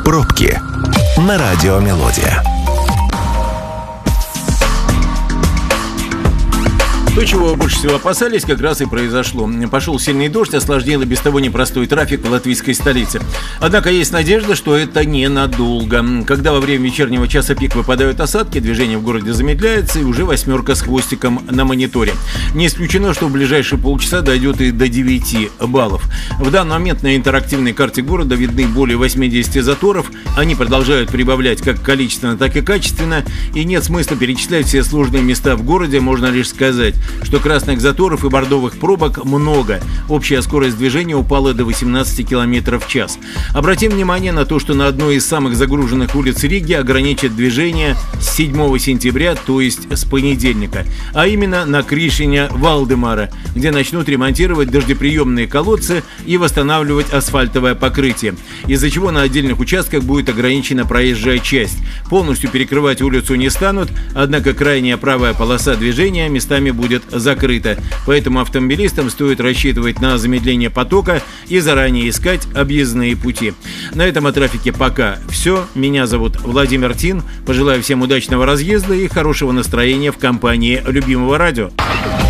Пробки на радио «Мелодия». То, чего больше всего опасались, как раз и произошло. Пошел сильный дождь, осложнил и без того непростой трафик в латвийской столице. Однако есть надежда, что это ненадолго. Когда во время вечернего часа пик выпадают осадки, движение в городе замедляется, и уже 8 с хвостиком на мониторе. Не исключено, что в ближайшие полчаса дойдет и до 9 баллов. В данный момент на интерактивной карте города видны более 80 заторов. Они продолжают прибавлять как количественно, так и качественно. И нет смысла перечислять все сложные места в городе, можно лишь сказать, что красных заторов и бордовых пробок много. Общая скорость движения упала до 18 км в час. Обратим внимание на то, что на одной из самых загруженных улиц Риги ограничат движение с 7 сентября, то есть с понедельника. А именно на Кришине Валдемара, где начнут ремонтировать дождеприемные колодцы и восстанавливать асфальтовое покрытие. Из-за чего на отдельных участках будет ограничена проезжая часть. Полностью перекрывать улицу не станут, однако крайняя правая полоса движения местами будет закрыто. Поэтому автомобилистам стоит рассчитывать на замедление потока и заранее искать объездные пути. На этом о трафике пока все. Меня зовут Владимир Тин. Пожелаю всем удачного разъезда и хорошего настроения в компании любимого радио.